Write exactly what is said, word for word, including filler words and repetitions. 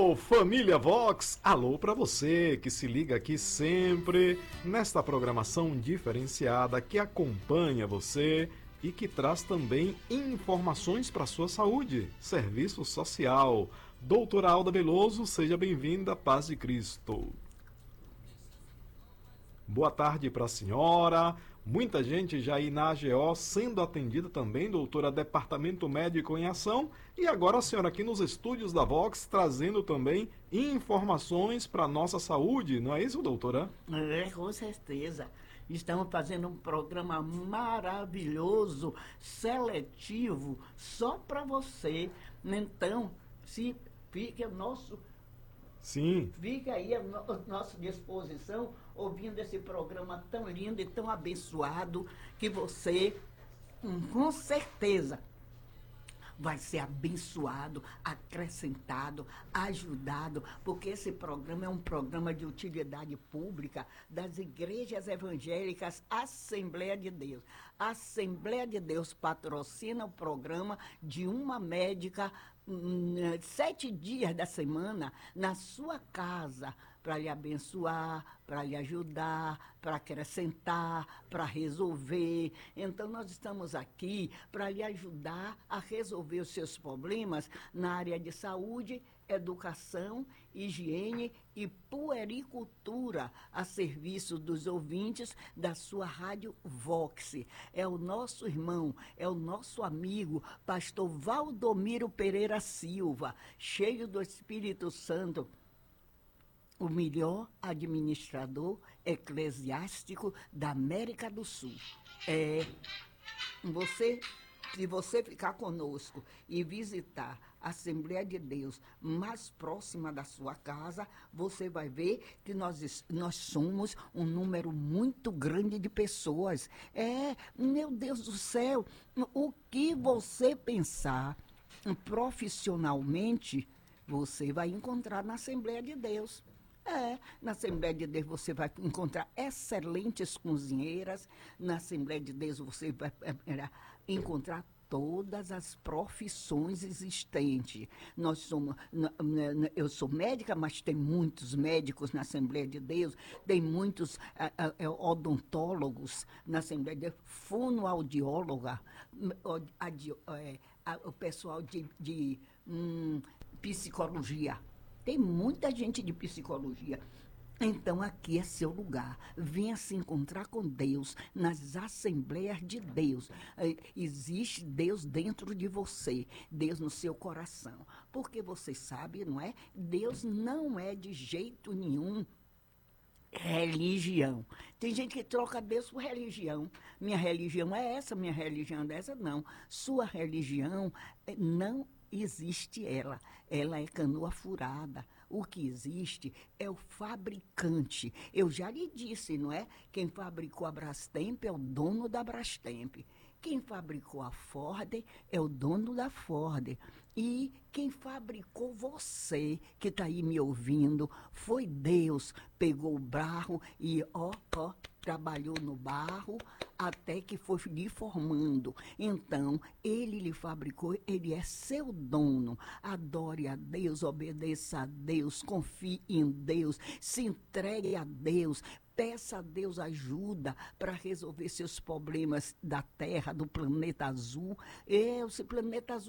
Alô, família Vox! Alô para você que se liga aqui sempre nesta programação diferenciada que acompanha você e que traz também informações para sua saúde. Serviço Social. Doutora Alda Beloso, seja bem-vinda, paz de Cristo. Boa tarde para a senhora. Muita gente já aí na A G O sendo atendida também, doutora, Departamento Médico em Ação. E agora a senhora aqui nos estúdios da Vox, trazendo também informações para a nossa saúde. Não é isso, doutora? É, com certeza. Estamos fazendo um programa maravilhoso, seletivo, só para você. Então, se fique o nosso... Sim. Fica aí à no- nossa disposição, ouvindo esse programa tão lindo e tão abençoado, que você, hum, com certeza, vai ser abençoado, acrescentado, ajudado, porque esse programa é um programa de utilidade pública das igrejas evangélicas Assembleia de Deus. A Assembleia de Deus patrocina o programa de uma médica hum, sete dias da semana na sua casa, para lhe abençoar, para lhe ajudar, para acrescentar, para resolver. Então, nós estamos aqui para lhe ajudar a resolver os seus problemas na área de saúde, educação, higiene e puericultura, a serviço dos ouvintes da sua Rádio Vox. É o nosso irmão, é o nosso amigo, pastor Valdomiro Pereira Silva, cheio do Espírito Santo, o melhor administrador eclesiástico da América do Sul. É, você, se você ficar conosco e visitar a Assembleia de Deus mais próxima da sua casa, você vai ver que nós, nós somos um número muito grande de pessoas. É, meu Deus do céu, o que você pensar profissionalmente, você vai encontrar na Assembleia de Deus. É, na Assembleia de Deus você vai encontrar excelentes cozinheiras, na Assembleia de Deus você vai é, é, encontrar todas as profissões existentes. Nós somos, eu sou médica, mas tem muitos médicos na Assembleia de Deus, tem muitos é, é, odontólogos na Assembleia de Deus, fonoaudióloga, é, o pessoal de, de hum, psicologia. Tem muita gente de psicologia. Então, aqui é seu lugar. Venha se encontrar com Deus nas Assembleias de Deus. Existe Deus dentro de você, Deus no seu coração. Porque você sabe, não é? Deus não é de jeito nenhum religião. Tem gente que troca Deus por religião. Minha religião é essa, minha religião é essa. Não. Sua religião não existe ela. Ela é canoa furada. O que existe é o fabricante. Eu já lhe disse, não é? Quem fabricou a Brastemp é o dono da Brastemp. Quem fabricou a Ford é o dono da Ford. E quem fabricou você, que está aí me ouvindo, foi Deus. Pegou o barro e, ó, ó, trabalhou no barro até que foi lhe formando. Então, ele lhe fabricou, ele é seu dono. Adore a Deus, obedeça a Deus, confie em Deus, se entregue a Deus. Peça a Deus ajuda para resolver seus problemas da Terra, do planeta azul. É, esse planeta azul